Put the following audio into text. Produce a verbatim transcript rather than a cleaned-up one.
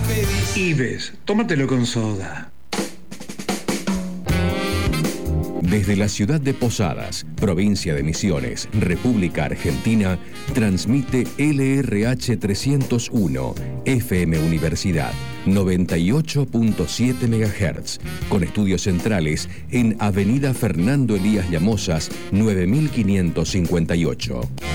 Ives, tómatelo con soda. Desde la ciudad de Posadas, provincia de Misiones, República Argentina, transmite L R H trescientos uno, F M Universidad, noventa y ocho punto siete megahertz, con estudios centrales en Avenida Fernando Elías Llamosas, nueve mil quinientos cincuenta y ocho.